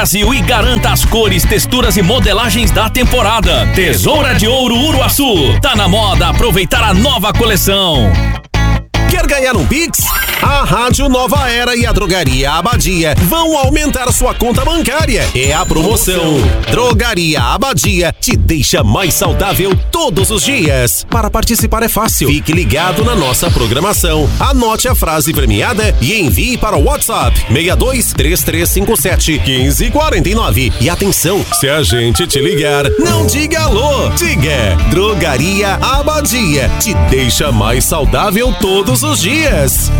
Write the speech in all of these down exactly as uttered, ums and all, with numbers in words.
Brasil e garanta as cores, texturas e modelagens da temporada. Tesoura de Ouro Uruaçu. Tá na moda aproveitar a nova coleção. Quer ganhar um Pix? A Rádio Nova Era e a Drogaria Abadia vão aumentar sua conta bancária. É a promoção Drogaria Abadia te deixa mais saudável todos os dias. Para participar é fácil. Fique ligado na nossa programação. Anote a frase premiada e envie para o WhatsApp seis dois três três cinco sete um cinco quatro nove. E atenção, se a gente te ligar, não diga alô, diga Drogaria Abadia te deixa mais saudável todos os dias.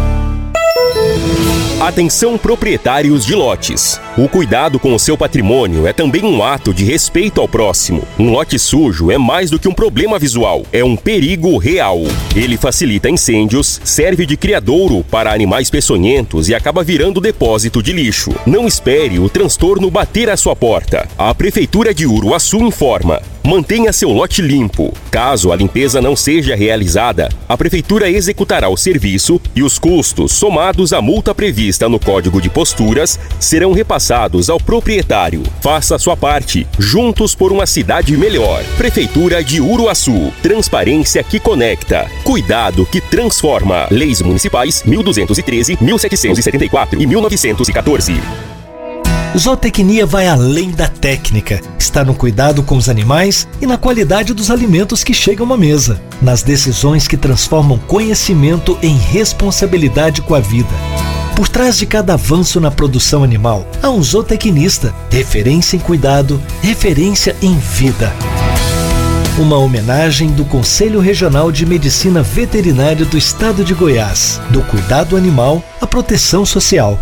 Atenção, proprietários de lotes. O cuidado com o seu patrimônio é também um ato de respeito ao próximo. Um lote sujo é mais do que um problema visual, é um perigo real. Ele facilita incêndios, serve de criadouro para animais peçonhentos e acaba virando depósito de lixo. Não espere o transtorno bater à sua porta. A Prefeitura de Uruaçu informa: mantenha seu lote limpo. Caso a limpeza não seja realizada, a Prefeitura executará o serviço e os custos, somados à multa prevista no Código de Posturas, serão repassados ao proprietário. Faça a sua parte. Juntos por uma cidade melhor. Prefeitura de Uruaçu. Transparência que conecta. Cuidado que transforma. Leis Municipais mil duzentos e treze, mil setecentos e setenta e quatro e mil novecentos e quatorze. Zootecnia vai além da técnica. Está no cuidado com os animais e na qualidade dos alimentos que chegam à mesa. Nas decisões que transformam conhecimento em responsabilidade com a vida. Por trás de cada avanço na produção animal, há um zootecnista. Referência em cuidado, referência em vida. Uma homenagem do Conselho Regional de Medicina Veterinária do Estado de Goiás. Do cuidado animal à proteção social.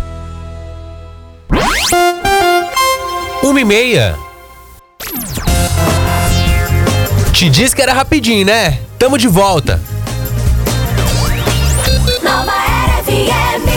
Uma e meia. Te disse que era rapidinho, né? Tamo de volta. Nova Era F M.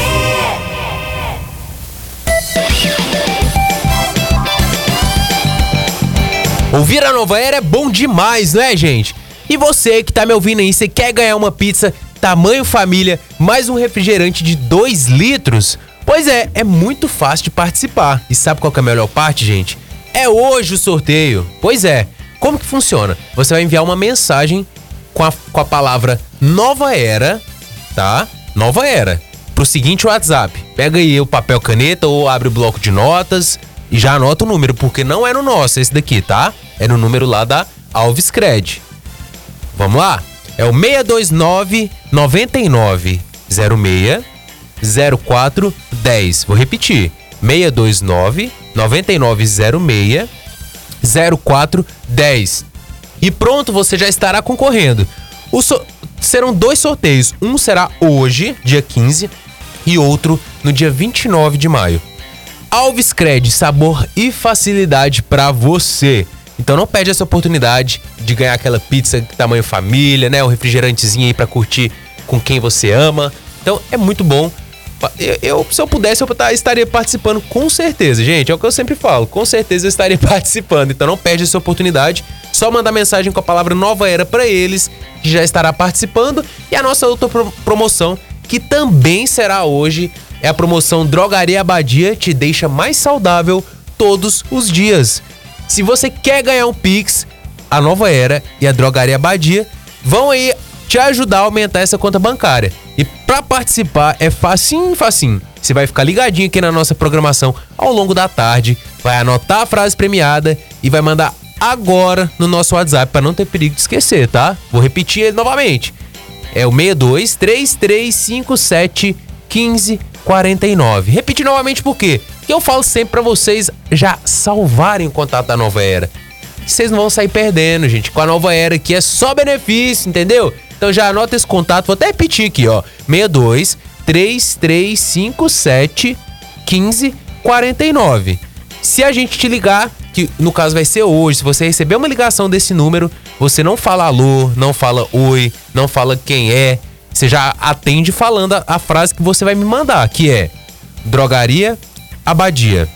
Ouvir a Nova Era é bom demais, não é, gente? E você que tá me ouvindo aí, você quer ganhar uma pizza tamanho família, mais um refrigerante de dois litros? Pois é, é muito fácil de participar. E sabe qual que é a melhor parte, gente? É hoje o sorteio. Pois é, como que funciona? Você vai enviar uma mensagem com a, com a palavra Nova Era, tá? Nova Era. Pro seguinte WhatsApp. Pega aí o papel caneta ou abre o bloco de notas e já anota o número, porque não é no nosso esse daqui, tá? É no número lá da Alves Cred. Vamos lá? É o seis dois nove, nove nove zero seis zero quatro um zero. Vou repetir. seis dois nove, nove nove zero seis zero quatro um zero. E pronto, você já estará concorrendo. O so... Serão dois sorteios. Um será hoje, dia quinze, e outro no dia vinte e nove de maio. Alves Cred, sabor e facilidade para você. Então não perde essa oportunidade de ganhar aquela pizza tamanho família, né? Um refrigerantezinho aí para curtir com quem você ama. Então é muito bom. Eu, eu, se eu pudesse, eu estaria participando com certeza, gente. É o que eu sempre falo, com certeza eu estaria participando. Então não perde essa oportunidade. Só mandar mensagem com a palavra Nova Era para eles, que já estará participando. E a nossa outra pro- promoção, que também será hoje, é a promoção Drogaria Abadia, te deixa mais saudável todos os dias. Se você quer ganhar um Pix, a Nova Era e a Drogaria Abadia vão aí te ajudar a aumentar essa conta bancária. E para participar é facinho, facinho. Você vai ficar ligadinho aqui na nossa programação ao longo da tarde, vai anotar a frase premiada e vai mandar agora no nosso WhatsApp para não ter perigo de esquecer, tá? Vou repetir ele novamente. É o seis dois três três cinco sete um cinco quatro nove. Repetir novamente por quê? Porque eu falo sempre para vocês já salvarem o contato da Nova Era. Vocês não vão sair perdendo, gente. Com a Nova Era aqui é só benefício, entendeu? Então já anota esse contato, vou até repetir aqui, ó. seis dois três três cinco sete um cinco quatro nove. Se a gente te ligar, que no caso vai ser hoje, se você receber uma ligação desse número, você não fala alô, não fala oi, não fala quem é. Você já atende falando a, a frase que você vai me mandar, que é Drogaria Abadia,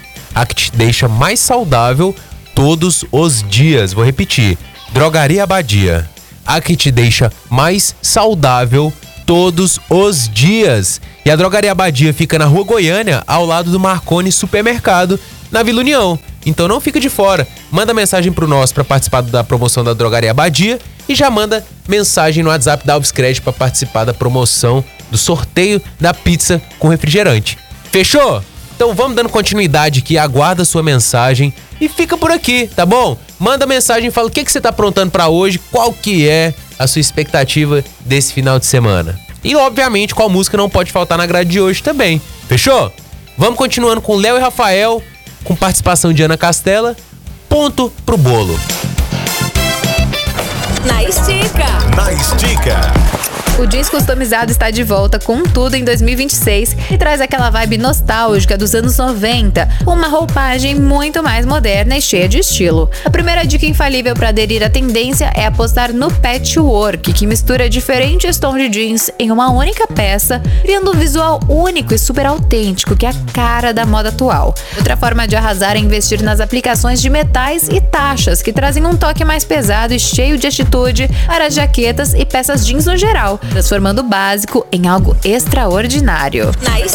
a que te deixa mais saudável todos os dias. Vou repetir. Drogaria Abadia, a que te deixa mais saudável todos os dias. E a Drogaria Abadia fica na Rua Goiânia, ao lado do Marconi Supermercado, na Vila União. Então não fica de fora. Manda mensagem pro nosso para participar da promoção da Drogaria Abadia e já manda mensagem no WhatsApp da Alves Cred para participar da promoção do sorteio da pizza com refrigerante. Fechou? Então vamos dando continuidade aqui, aguarda sua mensagem e fica por aqui, tá bom? Manda mensagem e fala o que, que você tá aprontando pra hoje, qual que é a sua expectativa desse final de semana. E obviamente qual música não pode faltar na grade de hoje também, fechou? Vamos continuando com Léo e Rafael, com participação de Ana Castela, ponto pro bolo. Na estica. Na estica. O Jeans Customizado está de volta com tudo em dois mil e vinte e seis e traz aquela vibe nostálgica dos anos noventa, com uma roupagem muito mais moderna e cheia de estilo. A primeira dica infalível para aderir à tendência é apostar no patchwork, que mistura diferentes tons de jeans em uma única peça, criando um visual único e super autêntico, que é a cara da moda atual. Outra forma de arrasar é investir nas aplicações de metais e taxas, que trazem um toque mais pesado e cheio de atitude para jaquetas e peças jeans no geral, transformando o básico em algo extraordinário. Na estica.